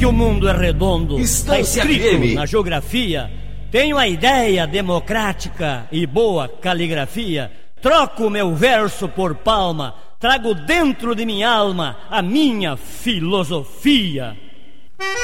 Que o mundo é redondo, está Estância escrito FM. na geografia. Tenho a ideia democrática e boa caligrafia. Troco meu verso por palma, trago dentro de minha alma a minha filosofia.